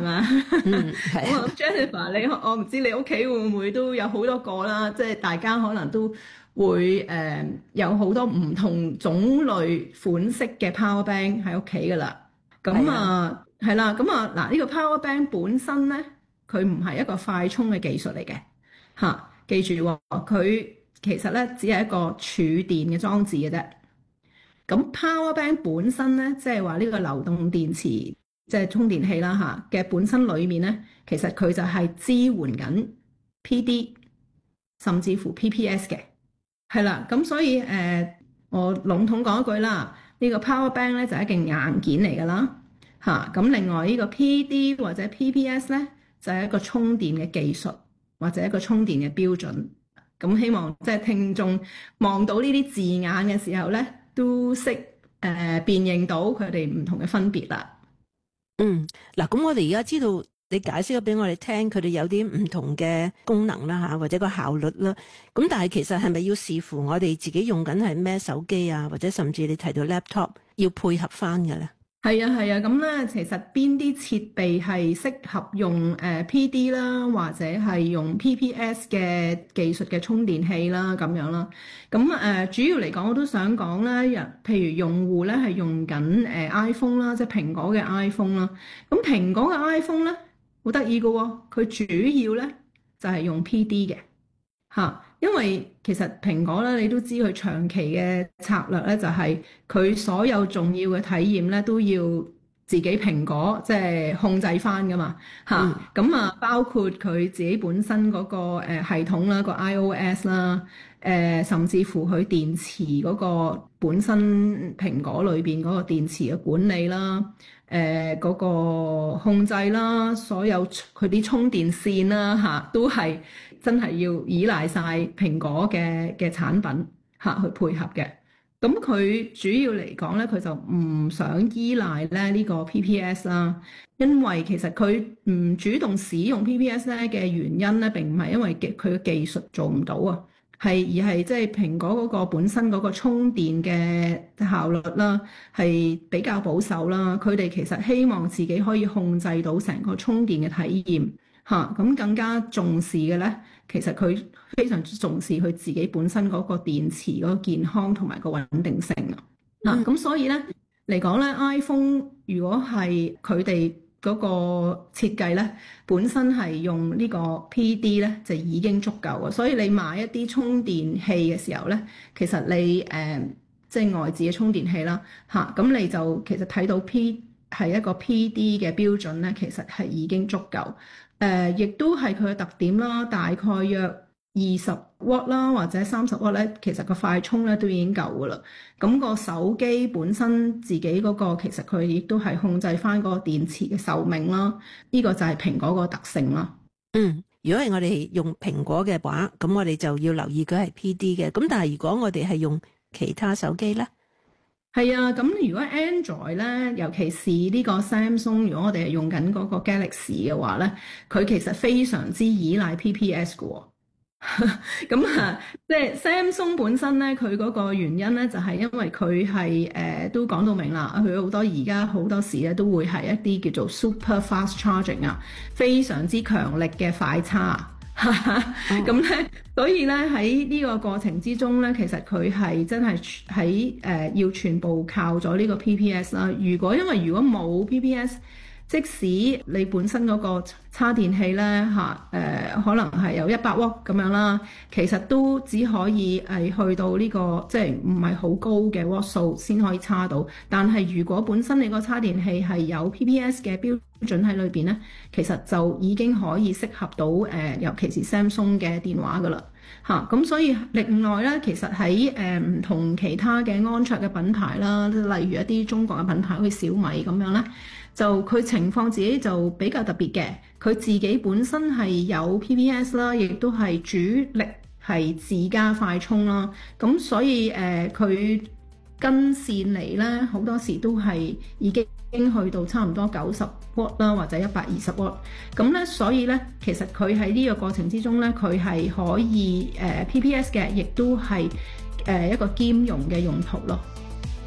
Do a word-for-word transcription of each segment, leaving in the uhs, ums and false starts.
嘛？ 嗯，係咁我諗 Jennifer，你我唔知你屋企會唔會都有好多個啦，即係大家可能都會誒、呃、有好多唔同種類款式嘅 power bank 喺屋企噶啦。咁啊係啦，咁啊嗱呢個 power bank 本身咧，佢唔係一個快充嘅技術嚟嘅嚇，記住喎，佢其實咧只係一個儲電嘅裝置嘅啫。咁 power bank 本身咧，即係話呢個流動電池，即係充電器啦嚇嘅本身裡面咧，其實佢就係支援緊 P D 甚至乎 P P S 嘅，係啦。咁所以誒、呃，我籠統講一句啦，呢、這個 power bank 咧就係一件硬件嚟㗎啦嚇。咁另外呢個 P D 或者 P P S 咧，就係一個充電嘅技術或者一個充電嘅標準。咁希望即係聽眾望到呢啲字眼嘅時候咧，都識誒、呃、辨認到佢哋唔同嘅分別啦。 嗯，嗱，咁我哋而家知道你解釋咗俾我哋聽，佢哋有啲唔同嘅功能啦嚇，或者個效率啦。咁但係其實係咪要視乎我哋自己用緊係咩手機啊，或者甚至你提到 laptop 要配合翻嘅咧？ 係啊係啊，咁咧其實邊啲設備係適合用誒 P D 啦，或者係用 P P S 嘅技術嘅充電器啦咁樣啦。咁誒、呃、主要嚟講，我都想講咧，譬如用戶咧係用緊誒 iPhone 啦，即係蘋果嘅 iPhone 啦。咁蘋果嘅 iPhone 咧好得意嘅喎，佢主要咧就係用 P D 嘅嚇。因為其實蘋果咧，你都知佢長期嘅策略咧，就係佢所有重要嘅體驗咧，都要自己蘋果即係控制翻噶嘛嚇。咁啊、嗯，包括佢自己本身嗰個誒系統啦，個 iOS 啦，誒甚至乎佢電池嗰個本身蘋果裏邊嗰個電池嘅管理啦，誒、呃、嗰、嗰個控制啦，所有佢啲充電線啦嚇，都係真係要依賴晒蘋果嘅嘅產品嚇去配合嘅。咁佢主要嚟講咧，佢就唔想依賴咧呢個 P P S 啦，因為其實佢唔主動使用 P P S 咧嘅原因咧，並唔係因為佢嘅技術做唔到啊，係而係即係蘋果嗰個本身嗰個充電嘅效率啦，係比較保守啦。佢哋其實希望自己可以控制到成個充電嘅體驗嚇，咁更加重視嘅咧，其實佢非常重視佢自己本身嗰個電池嗰個健康同埋個穩定性啊。嗱，咁所以咧嚟講咧 ，iPhone 如果係佢哋嗰個設計咧，本身係用呢個 P D 咧，就已經足夠嘅。所以你買一啲充電器嘅時候咧，其實你誒即係外置嘅充電器啦嚇，咁你就其實睇到 P 係一個 P D 嘅標準咧，其實係已經足夠。誒、呃，亦都係佢嘅特點啦，大概約二十瓦啦，或者三十瓦咧，其實個快充咧都已經夠噶啦。咁、那個手機本身自己嗰、那個，其實佢亦都係控制翻嗰個電池嘅壽命啦。呢、這個就係蘋果個特性啦。 嗯，如果係我哋用蘋果嘅話，咁我哋就要留意佢係 P D 嘅。咁但係如果我哋係用其他手機咧？ 係啊，咁如果 Android 咧，尤其是呢個 Samsung，如果我哋係用緊嗰個 Galaxy 嘅話咧，佢其實非常之依賴 P P S 嘅喎、哦。咁啊，即係 Samsung 本身咧，佢嗰個原因咧，就係、是、因為佢係誒都講到明啦，佢好多而家好多時咧都會係一啲叫做 super fast charging 啊，非常之強力嘅快叉。咁咧、嗯，所以咧喺呢個過程之中咧，其實佢係真係喺誒要全部靠咗呢個 P P S 啦。如果因為如果冇 P P S，即使你本身嗰個叉電器咧嚇誒，可能係有一百瓦咁樣啦，其實都只可以係去到呢、這個即係唔係好高嘅瓦數先可以叉到。但係如果本身你個叉電器係有 P P S 嘅標準喺裏邊咧，其實就已經可以適合到誒、呃，尤其是 Samsung 嘅電話噶啦嚇。咁、啊、所以另外咧，其實喺誒唔同其他嘅安卓嘅品牌啦，例如一啲中國嘅品牌好似小米咁樣咧。就佢情況自己就比較特別嘅，佢自己本身係有 P P S 啦，亦都係主力係自家快充啦。咁所以誒，佢、呃、跟線嚟咧，好多時都係已經去到差唔多九十瓦啦，或者一百二十瓦。咁咧，所以咧，其實佢喺呢個過程之中咧，佢係可以誒、呃、P P S 嘅，亦都係誒一個兼容嘅用途咯。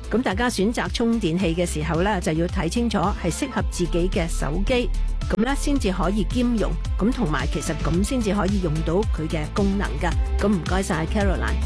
咁大家選擇充電器嘅時候咧，就要睇清楚係適合自己嘅手機，咁咧先至可以兼容，咁同埋其實咁先至可以用到佢嘅功能噶。咁唔該晒 Caroline。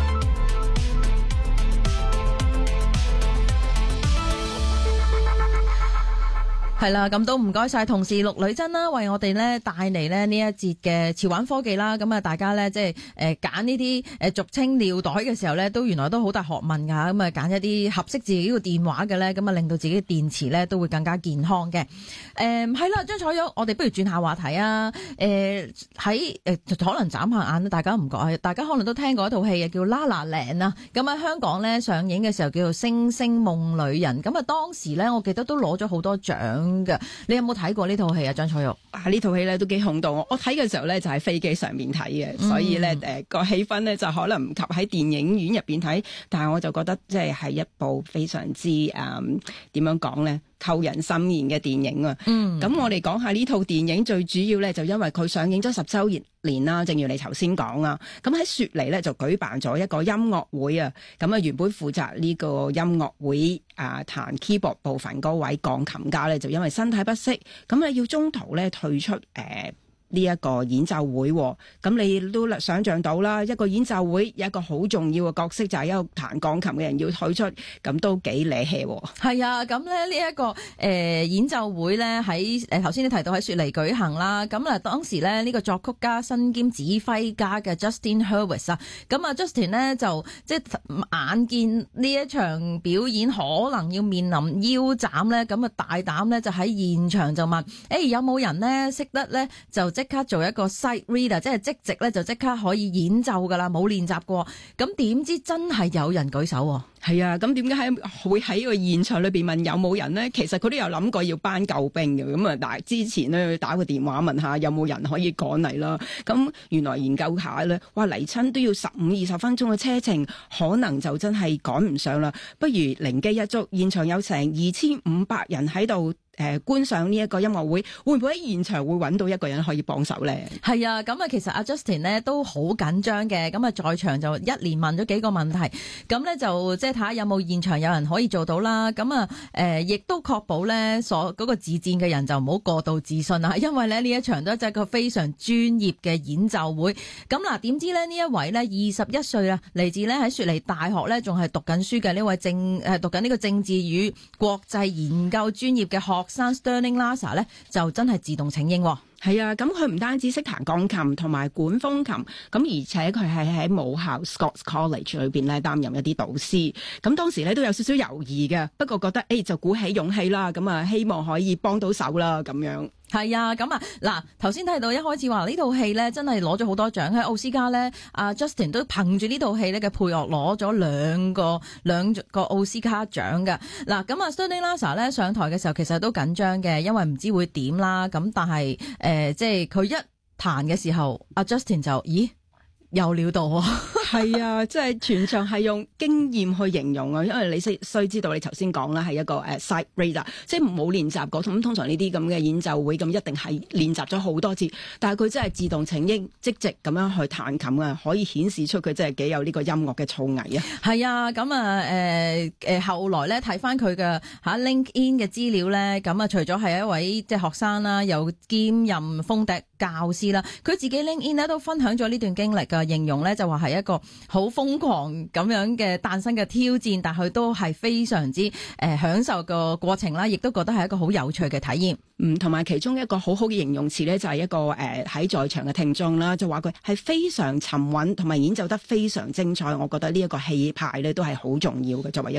係啦，咁都唔該晒同事陸女珍啦，為我哋咧帶嚟咧呢一節嘅潮玩科技啦。咁啊，大家咧即係誒揀呢啲誒俗稱尿袋嘅時候咧，都原來都好大學問噶。咁啊，揀一啲合適自己個電話嘅咧，咁啊令到自己嘅電池咧都會更加健康嘅。誒係啦，張彩玉，我哋不如轉下話題啊。誒喺誒可能眨下眼，大家唔覺，大家可能都聽過一套戲啊，叫《La La Land》啊。咁喺香港咧上映嘅時候叫做《星星夢裏人》。咁啊當時咧，我記得都攞咗好多獎。你有冇睇過呢套戲啊？張彩玉啊，呢套戲咧都幾轟動，我睇嘅時候咧就喺飛機上面睇嘅，嗯、所以咧誒個氣氛咧就可能唔及喺電影院入邊睇，但係我就覺得即係係一部非常之誒點樣講咧扣人心弦嘅電影啊。嗯，咁我哋講下呢套電影最主要咧就因為佢上映咗十週年年啦，正如你頭先講啊，咁喺雪梨咧就舉辦咗一個音樂會啊，咁啊原本負責呢個音樂會啊彈 keyboard 部分嗰位鋼琴家咧就因為身體不適，咁啊要中途咧退出誒。呃呢一個演奏會，咁你都想象到啦，一個演奏會有一個好重要嘅角色就係一個彈鋼琴嘅人要退出，咁都幾惹氣。 係啊，咁咧呢一個誒、呃、演奏會咧喺誒頭先你提到喺雪梨舉行啦，咁啊當時咧呢、這個作曲家身兼指揮家嘅 Justin Hurwitz 啊，咁啊 Justin 咧就即係眼見呢一場表演可能要面臨腰斬咧，咁啊大膽咧就喺現場就問，誒、欸、有冇人咧識得咧就即刻做一個 sight reader， 即係即席咧就即刻可以演奏噶啦，冇練習過。咁點知真係有人舉手？ 係啊，咁點解喺會喺個現場裏邊問有冇人呢？其實佢都有諗過要搬救兵嘅，咁啊，但係之前呢，打個電話問下有冇人可以趕嚟啦。咁原來研究下咧，哇嚟親都要十五二十分鐘嘅車程，可能就真係趕唔上啦。不如靈機一觸，現場有成二千五百人喺度。誒、呃、觀賞呢一個音樂會，會唔會喺現場會揾到一個人可以幫手咧？ 係啊，咁啊其實阿 Justin 咧都好緊張嘅，咁啊在場就一連問咗幾個問題，咁咧就即係睇下有冇現場有人可以做到啦。咁啊誒亦都確保咧所嗰個自薦嘅人就唔好過度自信啊，因為咧呢一場都係一個非常專業嘅演奏會。咁嗱點知咧呢一位咧二十一歲啊，嚟自咧喺雪梨大學咧仲係讀緊書嘅呢位政誒讀緊呢個政治與國際研究專業嘅學生 Sterling Lasa 咧就真係自動請纓。 係啊，咁佢唔單止識彈鋼琴同埋管風琴，咁而且佢係喺母校 Scots College 裏邊咧擔任一啲導師。咁當時咧都有少少猶豫嘅，不過覺得誒、欸、就鼓起勇氣啦，咁啊希望可以幫到手啦咁樣。 係啊，咁啊嗱，頭先睇到一開始話呢套戲咧真係攞咗好多獎，喺奧斯卡咧，阿 Justin 都憑住呢套戲咧嘅配樂攞咗兩個兩個奧斯卡獎㗎。嗱，咁啊 Sterling Lasa 咧上台嘅時候其實都緊張嘅，因為唔知會點啦。咁但係誒、呃、即係佢一彈嘅時候，阿 Justin 就咦有料到啊！ 係啊，即係全場係用經驗去形容啊，因為你需需知道你頭先講啦，係一個誒 sight reader，即係冇練習過。咁通常呢啲咁嘅演奏會咁一定係練習咗好多次，但係佢真係自動請纓即席咁樣去彈琴啊，可以顯示出佢真係幾有呢個音樂嘅造詣啊。係啊，咁啊誒誒後來咧睇翻佢嘅嚇 LinkedIn 嘅資料咧，咁啊除咗係一位即係學生啦，又兼任風笛教師啦，佢自己 LinkedIn 咧都分享咗呢段經歷㗎，形容咧就話係一個好瘋狂咁樣嘅誕生嘅挑戰，但佢都係非常之誒、呃、享受個過程啦，亦都覺得係一個好有趣嘅體驗。 嗯，同埋其中一個好好嘅形容詞咧，就係一個誒喺、呃、在場嘅聽眾啦，就話佢係非常沉穩，同埋演奏得非常精彩。我覺得呢一個氣派咧都係好重要嘅，作為一